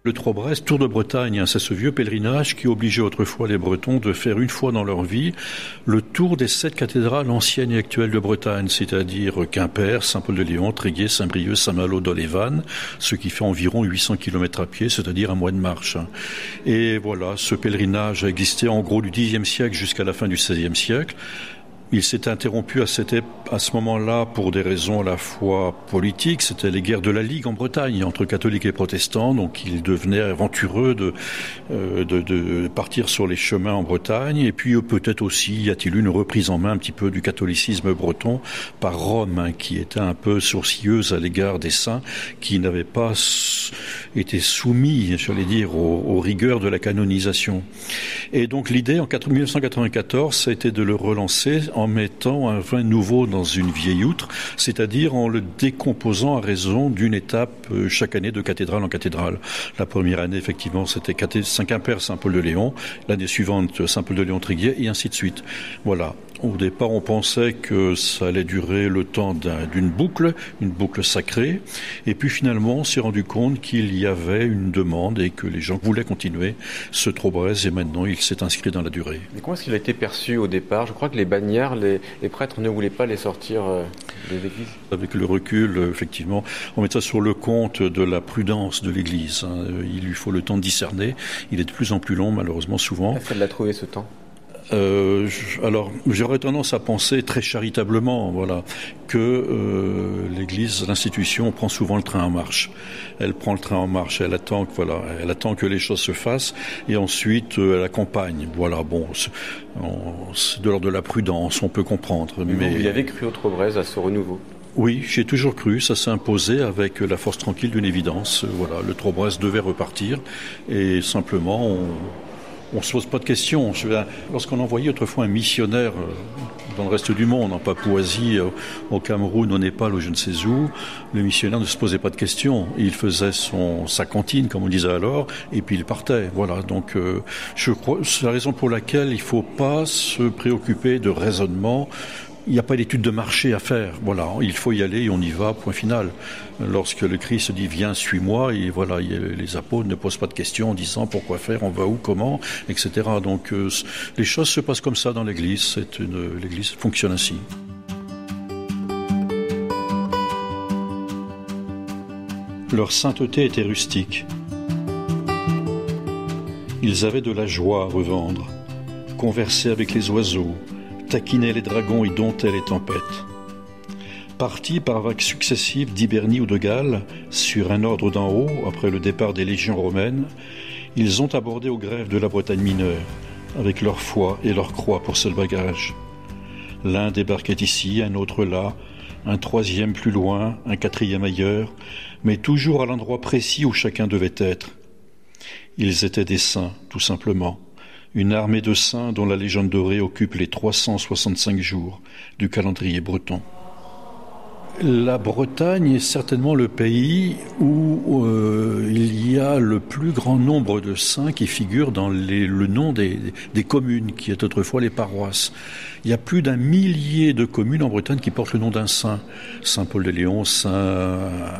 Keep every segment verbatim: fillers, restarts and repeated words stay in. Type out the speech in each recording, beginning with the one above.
Le Trobrez, Tour de Bretagne, hein, c'est ce vieux pèlerinage qui obligeait autrefois les Bretons de faire une fois dans leur vie le tour des sept cathédrales anciennes et actuelles de Bretagne, c'est-à-dire Quimper, Saint-Paul-de-Léon, Tréguier, Saint-Brieuc, Saint-Malo, Dol-et-Vannes, ce qui fait environ huit cents kilomètres à pied, c'est-à-dire un mois de marche. Et voilà, ce pèlerinage a existé en gros du dixième siècle jusqu'à la fin du seizième siècle. Il s'est interrompu à, cette, à ce moment-là pour des raisons à la fois politiques. C'était les guerres de la Ligue en Bretagne entre catholiques et protestants. Donc il devenait aventureux de, euh, de, de partir sur les chemins en Bretagne. Et puis peut-être aussi y a-t-il eu une reprise en main un petit peu du catholicisme breton par Rome, hein, qui était un peu sourcilleuse à l'égard des saints, qui n'avaient pas été soumis, j'allais dire, aux, aux rigueurs de la canonisation. Et donc l'idée en mille neuf cent quatre-vingt-quatorze, ça a été de le relancer en mettant un vin nouveau dans une vieille outre, c'est-à-dire en le décomposant à raison d'une étape chaque année de cathédrale en cathédrale. La première année, effectivement, c'était Saint-Quimper, Saint-Paul-de-Léon, l'année suivante Saint-Paul-de-Léon, Tréguier, et ainsi de suite. Voilà. Au départ, on pensait que ça allait durer le temps d'un, d'une boucle, une boucle sacrée. Et puis finalement, on s'est rendu compte qu'il y avait une demande et que les gens voulaient continuer ce Trobrez. Et maintenant, il s'est inscrit dans la durée. Mais comment est-ce qu'il a été perçu au départ ? Je crois que les bannières, les, les prêtres ne voulaient pas les sortir euh, des églises. Avec le recul, effectivement, on met ça sur le compte de la prudence de l'Église. Hein. Il lui faut le temps de discerner. Il est de plus en plus long, malheureusement, souvent. Est-ce qu'elle l'a trouvé ce temps ? Euh, alors, j'aurais tendance à penser très charitablement, voilà, que euh, l'Église, l'institution, prend souvent le train en marche. Elle prend le train en marche, elle attend que voilà, elle attend que les choses se fassent, et ensuite euh, elle accompagne. Voilà, bon, c'est, on, c'est de l'ordre de la prudence, on peut comprendre. Mais, mais... vous y avez cru au Trobrez, à ce renouveau ? Oui, j'ai toujours cru, ça s'est imposé avec la force tranquille d'une évidence. Voilà, le Trobrez devait repartir, et simplement on On ne se pose pas de questions. Je vais, lorsqu'on envoyait autrefois un missionnaire dans le reste du monde, en Papouasie, au Cameroun, au Népal, ou je ne sais où, le missionnaire ne se posait pas de questions. Il faisait son, sa cantine, comme on disait alors, et puis il partait. Voilà. Donc, euh, je crois, c'est la raison pour laquelle il ne faut pas se préoccuper de raisonnement. Il n'y a pas d'étude de marché à faire. Voilà, il faut y aller et on y va, point final. Lorsque le Christ dit « Viens, suis-moi », et voilà, les apôtres ne posent pas de questions en disant « Pourquoi faire ? On va où ? Comment ?» et cetera. Donc, euh, les choses se passent comme ça dans l'Église. C'est une, l'Église fonctionne ainsi. Leur sainteté était rustique. Ils avaient de la joie à revendre, conversaient avec les oiseaux, taquinaient les dragons et domptaient les tempêtes. Partis par vagues successives d'Hibernie ou de Galles, sur un ordre d'en haut, après le départ des légions romaines, ils ont abordé aux grèves de la Bretagne mineure, avec leur foi et leur croix pour seul bagage. L'un débarquait ici, un autre là, un troisième plus loin, un quatrième ailleurs, mais toujours à l'endroit précis où chacun devait être. Ils étaient des saints, tout simplement. Une armée de saints dont la légende dorée occupe les trois cent soixante-cinq jours du calendrier breton. La Bretagne est certainement le pays où euh, il y a le plus grand nombre de saints qui figurent dans les, le nom des, des communes, qui est autrefois les paroisses. Il y a plus d'un millier de communes en Bretagne qui portent le nom d'un saint. Saint-Paul-de-Léon, Saint...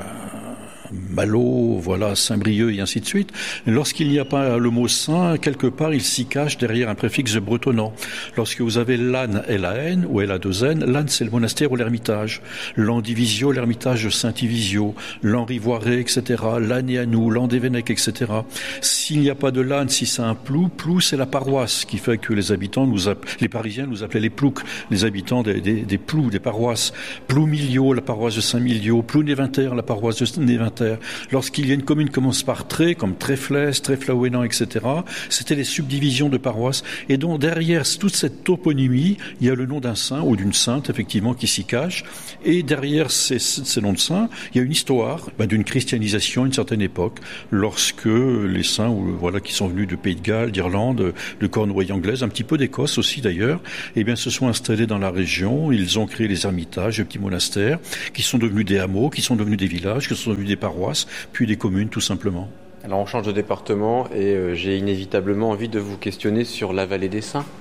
Malo, voilà, Saint-Brieuc et ainsi de suite. Lorsqu'il n'y a pas le mot saint, quelque part, il s'y cache derrière un préfixe bretonnant. Lorsque vous avez l'âne L A N ou L A deux N, l'âne c'est le monastère ou l'ermitage. Landivisio, l'ermitage de Saint-Ivisio, l'Henri-Voiré, et cetera. L'âne et à nous, l'Andévennec, et cetera. S'il n'y a pas de l'âne, si c'est un plou, plou c'est la paroisse, qui fait que les habitants, nous app... les Parisiens nous appelaient les ploucs, les habitants des, des, des plous, des paroisses. Ploumilio, la paroisse de Saint-Milio, Plounéventaire, la paroisse de Néventaire. Lorsqu'il y a une commune qui commence par Tré, comme Tréflès, Tréflaouénan, et cetera, c'était les subdivisions de paroisses. Et donc, derrière toute cette toponymie, il y a le nom d'un saint ou d'une sainte, effectivement, qui s'y cache. Et derrière ces, ces noms de saints, il y a une histoire ben, d'une christianisation à une certaine époque, lorsque les saints voilà, qui sont venus du Pays de Galles, d'Irlande, de Cornouailles anglaise, un petit peu d'Écosse aussi d'ailleurs, eh bien, se sont installés dans la région. Ils ont créé les ermitages, les petits monastères, qui sont devenus des hameaux, qui sont devenus des villages, qui sont devenus des paroisses, puis des communes tout simplement. Alors on change de département et euh, j'ai inévitablement envie de vous questionner sur la vallée des Saints.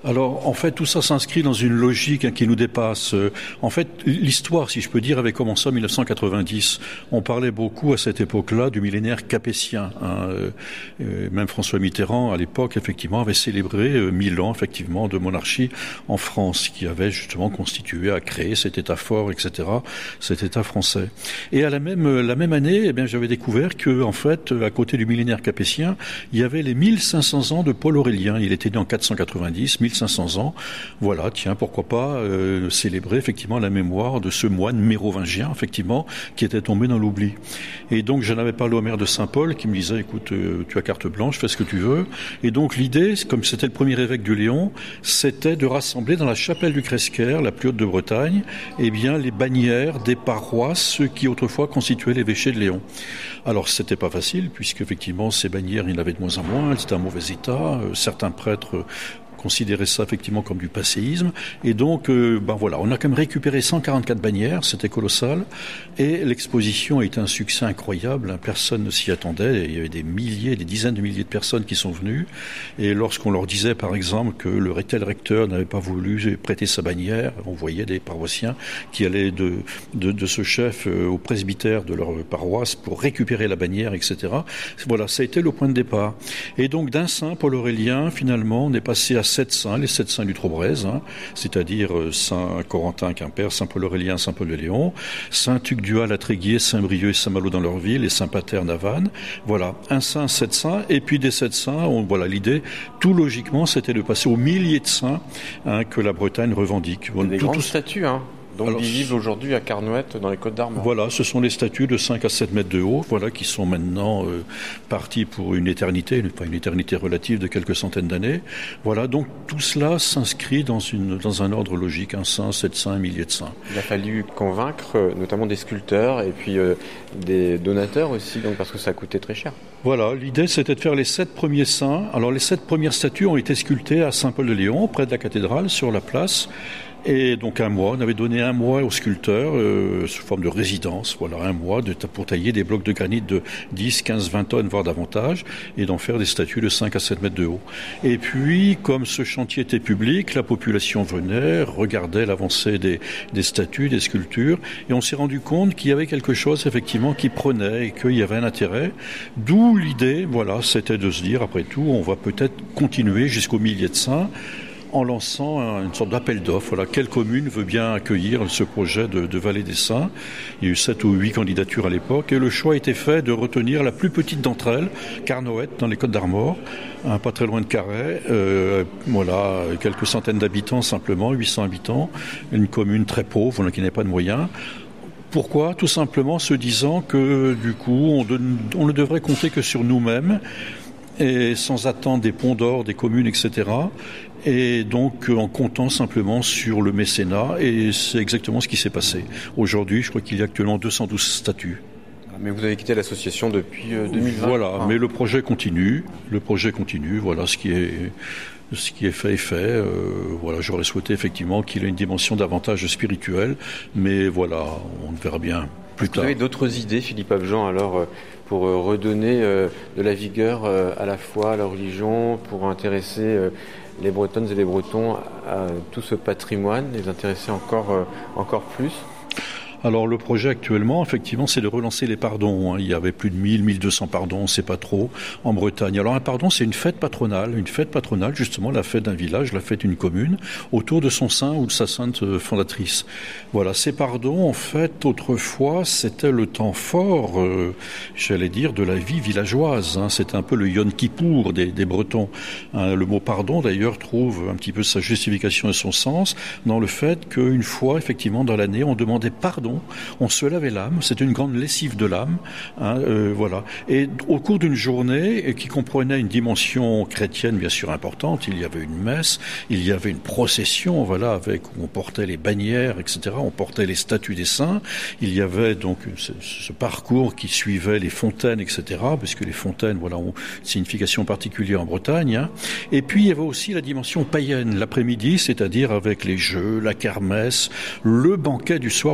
Alors, en fait, tout ça s'inscrit dans une logique hein, qui nous dépasse. En fait, l'histoire, si je peux dire, avait commencé en dix-neuf cent quatre-vingt-dix. On parlait beaucoup à cette époque-là du millénaire capétien. Hein. Euh, même François Mitterrand, à l'époque, effectivement, avait célébré euh, mille ans, effectivement, de monarchie en France, qui avait justement constitué, à créer cet État fort, et cetera, cet État français. Et à la même la même année, eh bien, j'avais découvert que, en fait, à côté du millénaire capétien, il y avait les mille cinq cents ans de Paul Aurélien. Il était né en quatre cent quatre-vingt-dix, mille cinq cents ans. Voilà, tiens, pourquoi pas euh, célébrer effectivement la mémoire de ce moine mérovingien, effectivement, qui était tombé dans l'oubli. Et donc, j'en avais parlé au maire de Saint-Paul, qui me disait, écoute, euh, tu as carte blanche, fais ce que tu veux. Et donc, l'idée, comme c'était le premier évêque du Léon, c'était de rassembler dans la chapelle du Cresquer, la plus haute de Bretagne, eh bien, les bannières des paroisses qui autrefois constituaient l'évêché de Léon. Alors, c'était pas facile, puisque effectivement, ces bannières, il y en avait de moins en moins, elles étaient en mauvais état. Euh, certains prêtres considérer ça effectivement comme du passéisme. Et donc, euh, ben voilà, on a quand même récupéré cent quarante-quatre bannières, c'était colossal. Et l'exposition a été un succès incroyable. Personne ne s'y attendait. Il y avait des milliers, des dizaines de milliers de personnes qui sont venues. Et lorsqu'on leur disait, par exemple, que le tel recteur n'avait pas voulu prêter sa bannière, on voyait des paroissiens qui allaient de, de, de ce chef au presbytère de leur paroisse pour récupérer la bannière, et cetera. Voilà, ça a été le point de départ. Et donc, d'un saint, Paul Aurélien, finalement, on est passé à sept saints, les sept saints du Trobrez, hein, c'est-à-dire Saint Corentin Quimper, Saint Paul Aurélien, Saint Paul de Léon, Saint Tugdual à Tréguier, Saint Brieuc et Saint Malo dans leur ville, et Saint Pater Navanne. Voilà, un saint, sept saints, et puis des sept saints, on, voilà l'idée, tout logiquement, c'était de passer aux milliers de saints hein, que la Bretagne revendique. Bon, des tout, grandes tout... statues, hein. Donc Alors, visibles aujourd'hui à Carnouët dans les Côtes-d'Armor. Voilà, ce sont les statues de cinq à sept mètres de haut, voilà, qui sont maintenant euh, parties pour une éternité, pas une éternité relative de quelques centaines d'années. Voilà, donc tout cela s'inscrit dans une dans un ordre logique, un saint, sept saints, un millier de saints. Il a fallu convaincre notamment des sculpteurs et puis euh, des donateurs aussi, donc parce que ça coûtait très cher. Voilà, l'idée c'était de faire les sept premiers saints. Alors les sept premières statues ont été sculptées à Saint-Paul-de-Léon, près de la cathédrale, sur la place. Et donc un mois, on avait donné un mois aux sculpteurs euh, sous forme de résidence, voilà, un mois de, pour tailler des blocs de granit de dix, quinze, vingt tonnes, voire davantage, et d'en faire des statues de cinq à sept mètres de haut. Et puis, comme ce chantier était public, la population venait, regardait l'avancée des, des statues, des sculptures, et on s'est rendu compte qu'il y avait quelque chose, effectivement, qui prenait et qu'il y avait un intérêt. D'où l'idée, voilà, c'était de se dire, après tout, on va peut-être continuer jusqu'au millier de saints, en lançant une sorte d'appel d'offres. Voilà, quelle commune veut bien accueillir ce projet de, de Vallée des Saints? Il y a eu sept ou huit candidatures à l'époque, et le choix a été fait de retenir la plus petite d'entre elles, Carnouët, dans les Côtes-d'Armor, hein, pas très loin de Carhaix. Euh, voilà, quelques centaines d'habitants simplement, huit cents habitants, une commune très pauvre, voilà, qui n'avait pas de moyens. Pourquoi? Tout simplement se disant que du coup, on, de, on ne devrait compter que sur nous-mêmes, et sans attendre des ponts d'or, des communes, et cetera. Et donc en comptant simplement sur le mécénat, et c'est exactement ce qui s'est passé. Aujourd'hui, je crois qu'il y a actuellement deux cent douze statues. Mais vous avez quitté l'association depuis deux mille vingt. Voilà, ah. mais le projet continue, le projet continue, voilà, ce qui est... Ce qui est fait est fait. Euh, voilà, j'aurais souhaité effectivement qu'il ait une dimension davantage spirituelle, mais voilà, on verra bien plus tard. Vous avez d'autres idées, Philippe Abjean, alors pour redonner de la vigueur à la foi, à la religion, pour intéresser les Bretonnes et les Bretons à tout ce patrimoine, les intéresser encore, encore plus? Alors le projet actuellement, effectivement, c'est de relancer les pardons. Il y avait plus de mille, mille deux cents pardons, on ne sait pas trop, en Bretagne. Alors un pardon, c'est une fête patronale, une fête patronale, justement, la fête d'un village, la fête d'une commune, autour de son saint ou de sa sainte fondatrice. Voilà, ces pardons, en fait, autrefois, c'était le temps fort, euh, j'allais dire, de la vie villageoise. Hein. C'était un peu le Yom Kippour des, des Bretons. Hein, le mot pardon, d'ailleurs, trouve un petit peu sa justification et son sens dans le fait qu'une fois, effectivement, dans l'année, on demandait pardon. On se lavait l'âme, c'était une grande lessive de l'âme, hein, euh, voilà. Et au cours d'une journée qui comprenait une dimension chrétienne bien sûr importante, il y avait une messe, il y avait une procession, voilà, avec où on portait les bannières, et cetera. On portait les statues des saints. Il y avait donc ce, ce parcours qui suivait les fontaines, et cetera. Puisque les fontaines, voilà, ont une signification particulière en Bretagne. Hein. Et puis il y avait aussi la dimension païenne, l'après-midi, c'est-à-dire avec les jeux, la kermesse, le banquet du soir, le fameux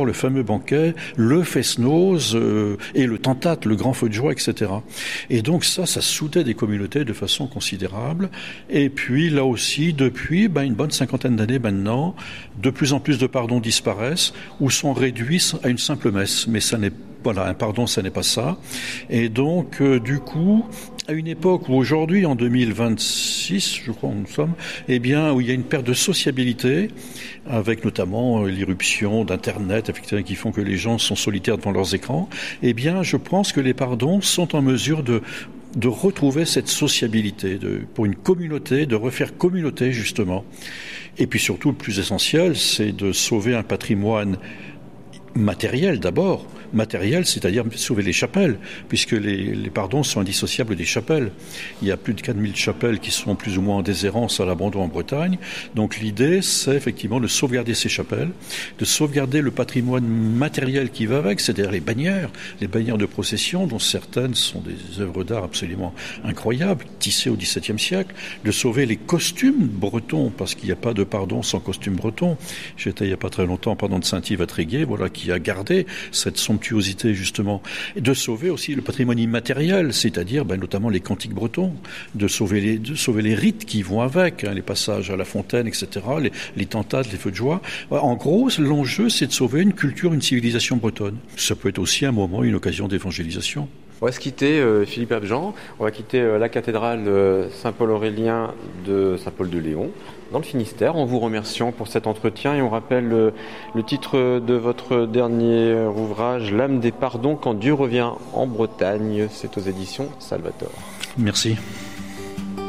banquet, le fest-noz euh, et le tentate, le grand feu de joie, et cetera. Et donc ça, ça soudait des communautés de façon considérable. Et puis là aussi, depuis ben, une bonne cinquantaine d'années maintenant, de plus en plus de pardons disparaissent ou sont réduits à une simple messe. Mais ça n'est Voilà, un pardon, ça n'est pas ça. Et donc, euh, du coup, à une époque où aujourd'hui, en deux mille vingt-six, je crois où nous sommes, eh bien, où il y a une perte de sociabilité, avec notamment euh, l'irruption d'Internet, effectivement, qui font que les gens sont solitaires devant leurs écrans, eh bien, je pense que les pardons sont en mesure de de retrouver cette sociabilité, de, pour une communauté, de refaire communauté, justement. Et puis surtout, le plus essentiel, c'est de sauver un patrimoine matériel d'abord, matériel, c'est-à-dire sauver les chapelles, puisque les, les pardons sont indissociables des chapelles. Il y a plus de quatre mille chapelles qui sont plus ou moins en déshérence à l'abandon en Bretagne. Donc l'idée, c'est effectivement de sauvegarder ces chapelles, de sauvegarder le patrimoine matériel qui va avec, c'est-à-dire les bannières, les bannières de procession, dont certaines sont des œuvres d'art absolument incroyables, tissées au dix-septième siècle, de sauver les costumes bretons, parce qu'il n'y a pas de pardon sans costume breton. J'étais il n'y a pas très longtemps, pardon, de Saint-Yves à Tréguier, voilà, qui a gardé cette somptuosité justement, et de sauver aussi le patrimoine immatériel, c'est-à-dire ben, notamment les cantiques bretons, de sauver les, de sauver les rites qui vont avec, hein, les passages à la fontaine, et cetera, les, les tentates, les feux de joie. En gros, l'enjeu, c'est de sauver une culture, une civilisation bretonne. Ça peut être aussi un moment, une occasion d'évangélisation. On va se quitter, euh, Philippe Abjean. On va quitter euh, la cathédrale euh, Saint-Paul-Aurélien de Saint-Paul-de-Léon, dans le Finistère, en vous remerciant pour cet entretien. Et on rappelle euh, le titre de votre dernier ouvrage, L'âme des pardons, quand Dieu revient en Bretagne. C'est aux éditions Salvator. Merci.